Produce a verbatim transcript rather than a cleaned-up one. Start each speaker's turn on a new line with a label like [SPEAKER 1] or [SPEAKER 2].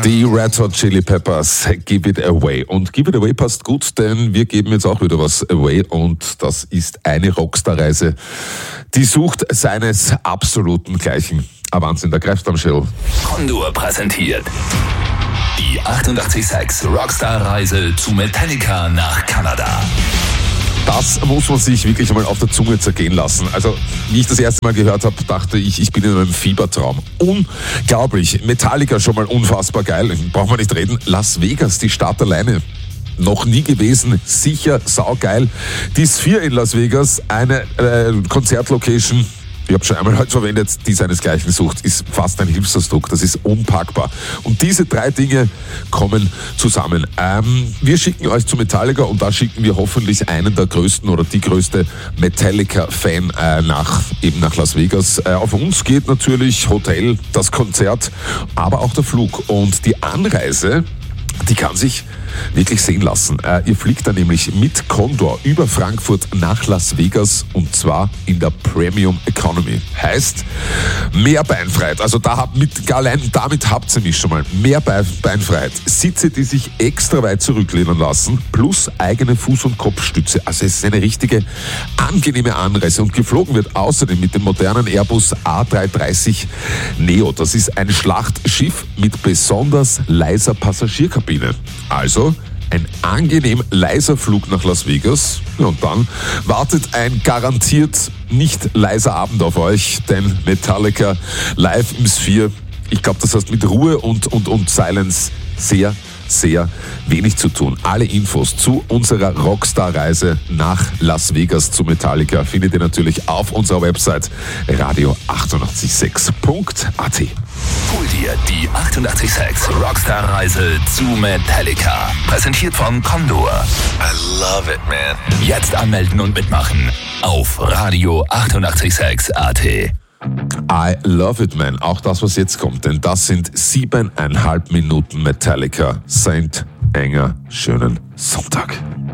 [SPEAKER 1] Die Red Hot Chili Peppers, Give It Away. Und Give It Away passt gut, denn wir geben jetzt auch wieder was away und das ist eine Rockstar-Reise, die sucht seines absoluten Gleichen. Ah, Wahnsinn, da greift am Schädel.
[SPEAKER 2] Condor präsentiert die achtundachtzig Komma sechs Rockstar-Reise zu Metallica nach Kanada.
[SPEAKER 1] Das muss man sich wirklich einmal auf der Zunge zergehen lassen. Also, wie ich das erste Mal gehört habe, dachte ich, ich bin in einem Fiebertraum. Unglaublich. Metallica schon mal unfassbar geil. Brauchen wir nicht reden. Las Vegas, die Stadt alleine. Noch nie gewesen, sicher saugeil. Die Sphere in Las Vegas, eine äh, Konzertlocation, ich habe schon einmal heute verwendet, die seinesgleichen sucht, ist fast ein Hilfsausdruck, das ist unpackbar. Und diese drei Dinge kommen zusammen. Ähm, wir schicken euch zu Metallica und da schicken wir hoffentlich einen der größten oder die größte Metallica-Fan äh, nach, eben nach Las Vegas. Äh, auf uns geht natürlich Hotel, das Konzert, aber auch der Flug. Und die Anreise, die kann sich wirklich sehen lassen. Äh, ihr fliegt dann nämlich mit Condor über Frankfurt nach Las Vegas und zwar in der Premium Economy. Heißt, mehr Beinfreiheit. Also da habt mit, allein damit habt ihr mich schon mal. Mehr Beinfreiheit. Sitze, die sich extra weit zurücklehnen lassen, plus eigene Fuß- und Kopfstütze. Also es ist eine richtige angenehme Anreise und geflogen wird außerdem mit dem modernen Airbus A drei dreißig Neo. Das ist ein Schlachtschiff mit besonders leiser Passagierkabine. Also ein angenehm leiser Flug nach Las Vegas. Ja, und dann wartet ein garantiert nicht leiser Abend auf euch, denn Metallica live im Sphere. Ich glaube, das heißt mit Ruhe und, und, und Silence sehr, sehr wenig zu tun. Alle Infos zu unserer Rockstar-Reise nach Las Vegas zu Metallica findet ihr natürlich auf unserer Website radio achtundachtzig sechs punkt a t.
[SPEAKER 2] Hol dir die achtundachtzig Komma sechs Rockstar-Reise zu Metallica. Präsentiert von Condor.
[SPEAKER 3] I love it, man.
[SPEAKER 2] Jetzt anmelden und mitmachen auf radio achtundachtzig Komma sechs punkt a t.
[SPEAKER 1] I love it, man. Auch das, was jetzt kommt, denn das sind siebeneinhalb Minuten Metallica. Saint Enger, schönen Sonntag.